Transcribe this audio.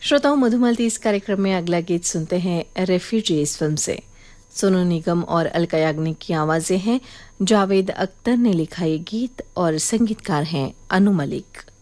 श्रोताओं, मधुमलती इस कार्यक्रम में अगला गीत सुनते हैं रेफ्यूजी इस फिल्म से। सोनू निगम और अलका याग्निक की आवाजें हैं। जावेद अख्तर ने लिखा ये गीत और संगीतकार हैं अनु मलिक।